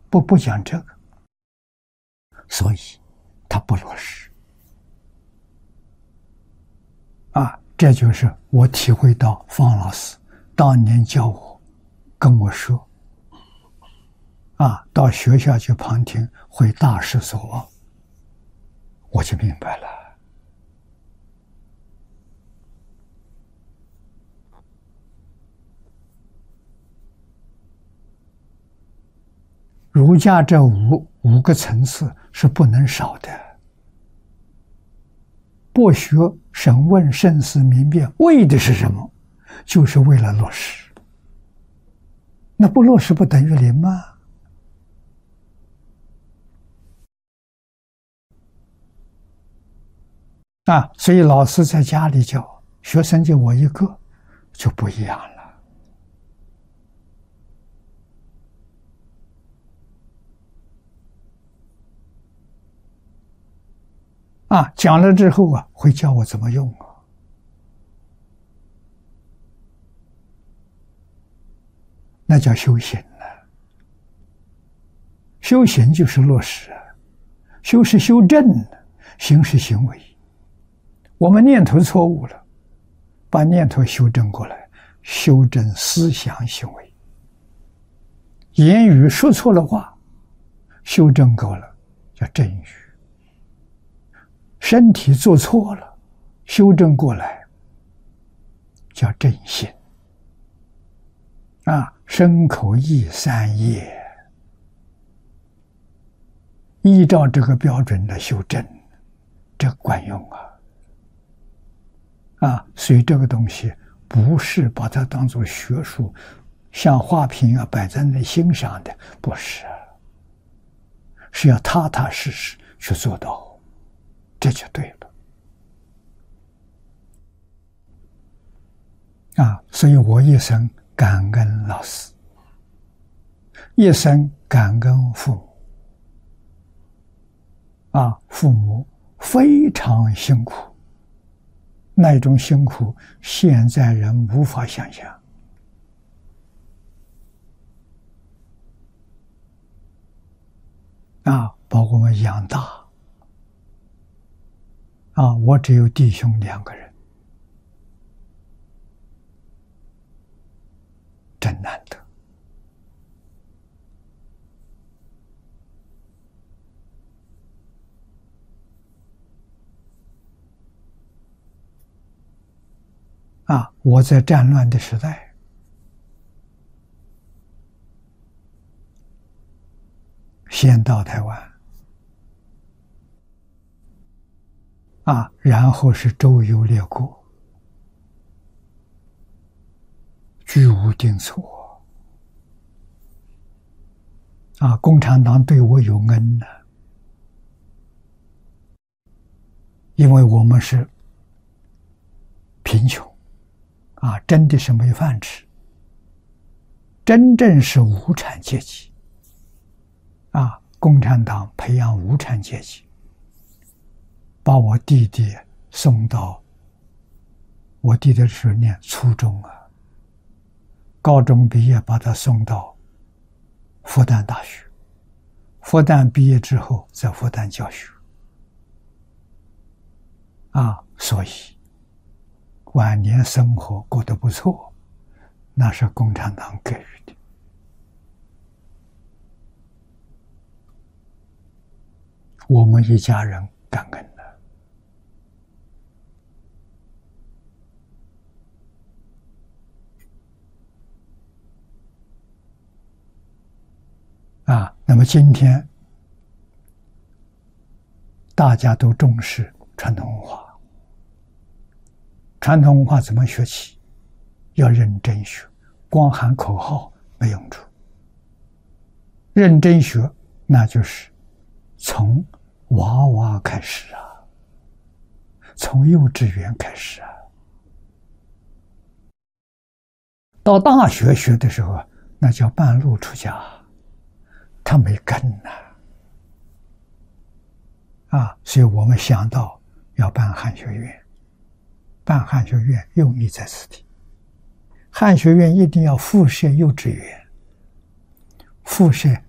不讲这个，所以他不落实。这就是我体会到方老师当年教我，跟我说，到学校去旁听会大失所望，我就明白了。儒家这五个层次是不能少的。博学、审问、慎思、明辨，为的是什么？就是为了落实。那不落实不等于零吗？所以老师在家里教，学生就我一个，就不一样了。讲了之后会教我怎么用那叫修行修行就是落实修是修正行是行为。我们念头错误了，把念头修正过来，修正思想行为。言语说错了话，修正过了叫正语。身体做错了，修正过来叫正心。身口意三业，依照这个标准来修正，这管用所以这个东西不是把它当作学术，像花瓶摆在那欣赏的，不是，是要踏踏实实去做到，这就对了。所以我一生感恩老师，一生感恩父母。父母非常辛苦，那种辛苦现在人无法想象。把我们养大。我只有弟兄2个人，真难得。我在战乱的时代，先到台湾，然后是周游列国，居无定所。共产党对我有恩因为我们是贫穷，真的是没饭吃，真正是无产阶级。共产党培养无产阶级，把我弟弟送到，我弟弟是念初中高中毕业把他送到复旦大学，复旦毕业之后在复旦教学。所以晚年生活过得不错，那是共产党给予的。我们一家人感恩那么今天大家都重视传统文化，传统文化怎么学起？要认真学，光喊口号没用处。认真学，那就是从娃娃开始从幼稚园开始到大学学的时候，那叫半路出家，他没根所以我们想到要办汉学院，办汉学院用意在此地。汉学院一定要附设幼稚园，附设